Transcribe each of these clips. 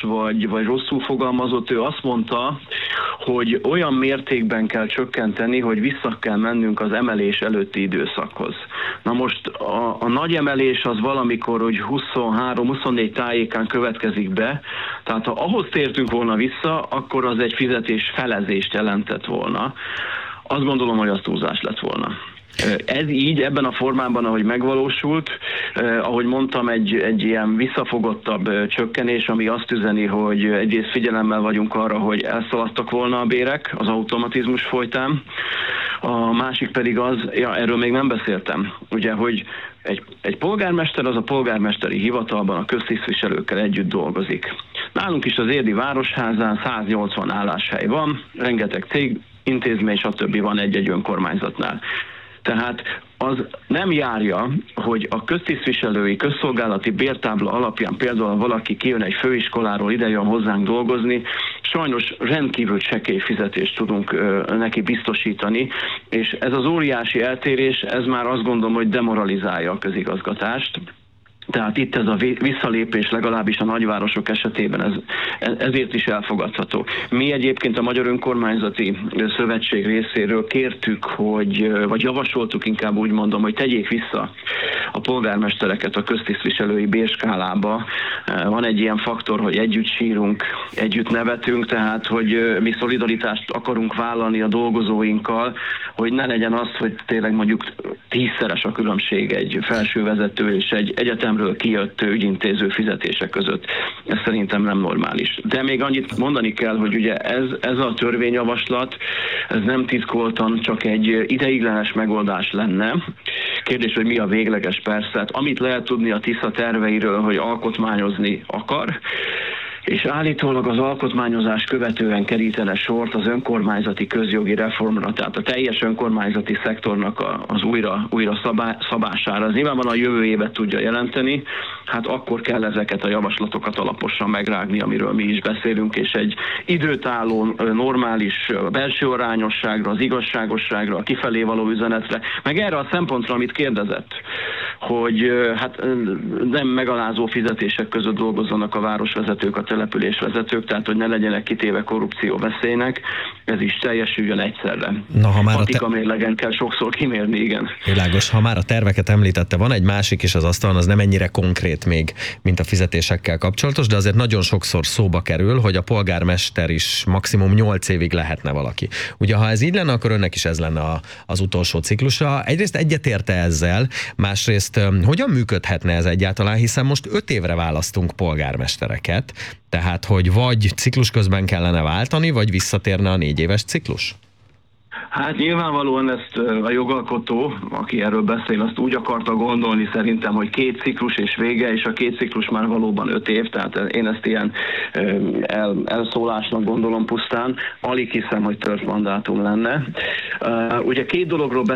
vagy rosszul fogalmazott, ő azt mondta, hogy olyan mértékben kell csökkenteni, hogy vissza kell mennünk az emelés előtti időszakhoz. Na most a nagy emelés az valamikor, hogy 23-24 tájékán következik be, tehát ha ahhoz tértünk volna vissza, akkor az egy fizetés felezést jelentett volna. Azt gondolom, hogy az túlzás lett volna. Ez így, ebben a formában, ahogy megvalósult, ahogy mondtam, egy ilyen visszafogottabb csökkenés, ami azt üzeni, hogy egyrészt figyelemmel vagyunk arra, hogy elszaladtak volna a bérek az automatizmus folytán, a másik pedig az, erről még nem beszéltem, ugye, hogy egy polgármester az a polgármesteri hivatalban a köztisztviselőkkel együtt dolgozik. Nálunk is az Érdi Városházán 180 álláshely van, rengeteg cég, intézmény, stb. Van egy-egy önkormányzatnál. Tehát az nem járja, hogy a köztisztviselői, közszolgálati bértábla alapján például valaki kijön egy főiskoláról, ide jön hozzánk dolgozni, sajnos rendkívül csekély fizetést tudunk neki biztosítani, és ez az óriási eltérés, ez már azt gondolom, hogy demoralizálja a közigazgatást. Tehát itt ez a visszalépés legalábbis a nagyvárosok esetében ezért is elfogadható. Mi egyébként a Magyar Önkormányzati Szövetség részéről kértük, vagy javasoltuk, inkább úgy mondom, hogy tegyék vissza a polgármestereket a köztisztviselői bérskálába. Van egy ilyen faktor, hogy együtt sírunk, együtt nevetünk, tehát hogy mi szolidaritást akarunk vállalni a dolgozóinkkal, hogy ne legyen az, hogy tényleg mondjuk 10-szeres a különbség egy felsővezető és egy egyetemről kijött ügyintéző fizetések között. Ez szerintem nem normális. De még annyit mondani kell, hogy ugye ez a törvényjavaslat, ez nem titkoltan csak egy ideiglenes megoldás lenne. Kérdés, hogy mi a végleges, persze. Hát, amit lehet tudni a Tisza terveiről, hogy alkotmányozni akar, és állítólag az alkotmányozás követően kerítene sort az önkormányzati közjogi reformra, tehát a teljes önkormányzati szektornak az újra szabására. Az nyilvánvalóan a jövő évet tudja jelenteni, hát akkor kell ezeket a javaslatokat alaposan megrágni, amiről mi is beszélünk, és egy időtálló, normális belső arányosságra, az igazságosságra, a kifelé való üzenetre, meg erre a szempontra, amit kérdezett, hogy hát nem megalázó fizetések között dolgozzanak a városvezetők, a településvezetők, tehát hogy ne legyenek kitéve korrupció veszélynek, ez is teljesüljön egyszerre. Na, ha már patika mérlegen kell sokszor kimérni, igen. Világos, ha már a terveket említette, van egy másik is az asztalon, az nem ennyire konkrét még, mint a fizetésekkel kapcsolatos, de azért nagyon sokszor szóba kerül, hogy a polgármester is maximum 8 évig lehetne valaki. Ugye, ha ez így lenne, akkor önnek is ez lenne az utolsó ciklusa. Egyrészt egyetérte ezzel, másrészt hogyan működhetne ez egyáltalán, hiszen most 5 évre választunk polgármestereket, tehát hogy vagy ciklus közben kellene váltani, vagy visszatérne a 4 éves ciklus? Hát nyilvánvalóan ezt a jogalkotó, aki erről beszél, azt úgy akarta gondolni szerintem, hogy 2 ciklus és vége, és a 2 ciklus már valóban 5 év, tehát én ezt ilyen elszólásnak gondolom pusztán, alig hiszem, hogy tört mandátum lenne. Ugye 2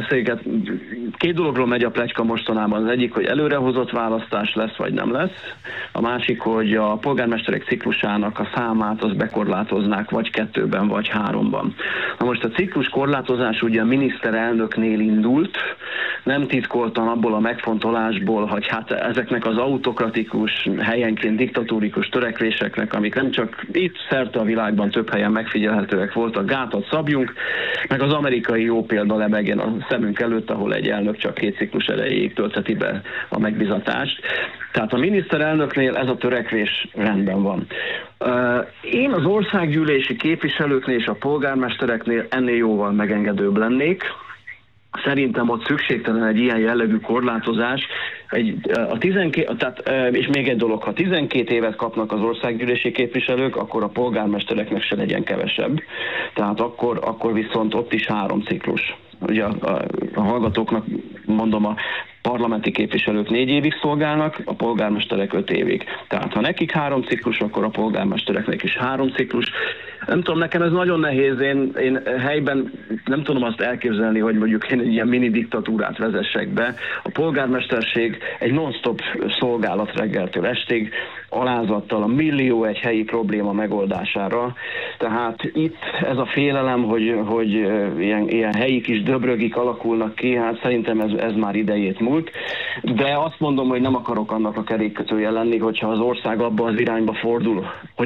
dologról megy a pletyka mostanában. Az egyik, hogy előrehozott választás lesz, vagy nem lesz. A másik, hogy a polgármesterek ciklusának a számát az bekorlátoznák vagy 2-ben, vagy 3-ban. Na most a ciklus korlátozás ugye a miniszterelnöknél indult, nem titkoltan abból a megfontolásból, hogy hát ezeknek az autokratikus, helyenként diktatórikus törekvéseknek, amik nem csak itt szerte a világban több helyen megfigyelhetőek voltak, gátat szabjunk, meg az amerikai jó példa lebegjen a szemünk előtt, ahol egy elnök csak 2 ciklus erejéig töltheti be a megbizatást. Tehát a miniszterelnöknél ez a törekvés rendben van. Én az országgyűlési képviselőknél és a polgármestereknél ennél jóval megengedőbb lennék. Szerintem ott szükségtelen egy ilyen jellegű korlátozás. És még egy dolog, ha 12 évet kapnak az országgyűlési képviselők, akkor a polgármestereknek se legyen kevesebb. Tehát akkor viszont ott is 3 ciklus. Ugye a hallgatóknak mondom, a parlamenti képviselők 4 évig szolgálnak, a polgármesterek 5 évig. Tehát ha nekik 3 ciklus, akkor a polgármestereknek is 3 ciklus. Nem tudom, nekem ez nagyon nehéz, én helyben nem tudom azt elképzelni, hogy mondjuk én egy ilyen mini diktatúrát vezessek be. A polgármesterség egy non-stop szolgálat reggeltől estig, alázattal a millió egy helyi probléma megoldására. Tehát itt ez a félelem, hogy ilyen helyi kis döbrögik alakulnak ki, hát szerintem ez már idejét múlt. De azt mondom, hogy nem akarok annak a kerékkötője lenni, hogyha az ország abba az irányba fordul, hogy